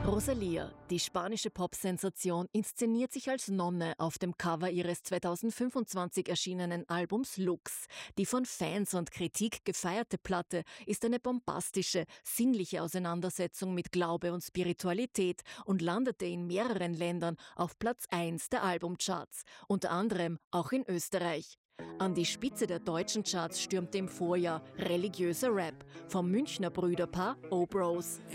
Rosalía, die spanische Popsensation, inszeniert sich als Nonne auf dem Cover ihres 2025 erschienenen Albums Lux. Die von Fans und Kritik gefeierte Platte ist eine bombastische, sinnliche Auseinandersetzung mit Glaube und Spiritualität und landete in mehreren Ländern auf Platz 1 der Albumcharts, unter anderem auch in Österreich. An die Spitze der deutschen Charts stürmte im Vorjahr religiöser Rap vom Münchner Brüderpaar O-Bros.